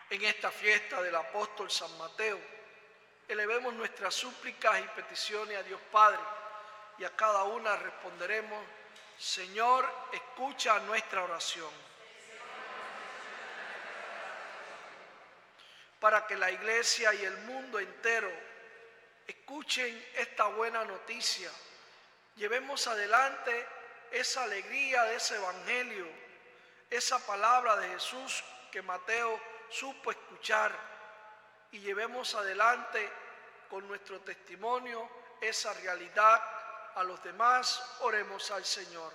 En esta fiesta del apóstol San Mateo, elevemos nuestras súplicas y peticiones a Dios Padre, y a cada una responderemos: Señor, escucha nuestra oración. Para que la Iglesia y el mundo entero escuchen esta buena noticia, llevemos adelante esa alegría de ese evangelio, esa palabra de Jesús que Mateo supo escuchar, y llevemos adelante con nuestro testimonio esa realidad a los demás. Oremos al Señor.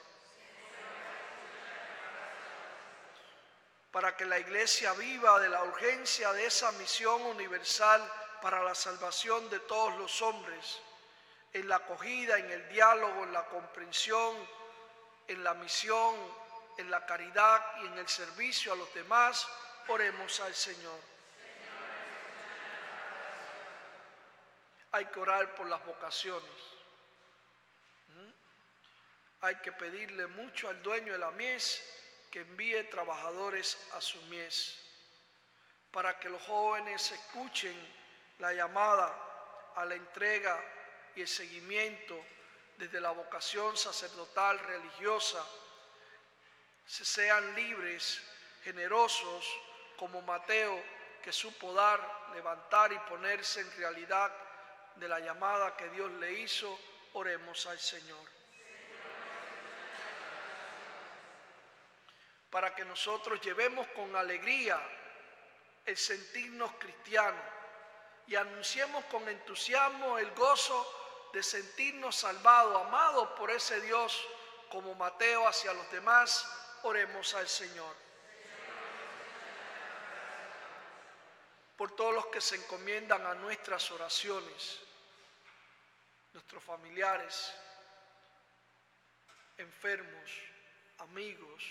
Para que la Iglesia viva de la urgencia de esa misión universal para la salvación de todos los hombres, en la acogida, en el diálogo, en la comprensión, en la misión, en la caridad y en el servicio a los demás, oremos al Señor. Hay que orar por las vocaciones. Hay que pedirle mucho al dueño de la mies que envíe trabajadores a su mies, para que los jóvenes escuchen la llamada a la entrega y el seguimiento desde la vocación sacerdotal religiosa, se sean libres, generosos, como Mateo, que supo dar, levantar y ponerse en realidad de la llamada que Dios le hizo. Oremos al Señor. Para que nosotros llevemos con alegría el sentirnos cristianos y anunciemos con entusiasmo el gozo de sentirnos salvados, amados por ese Dios, como Mateo hacia los demás, oremos al Señor. Por todos los que se encomiendan a nuestras oraciones, nuestros familiares, enfermos, amigos,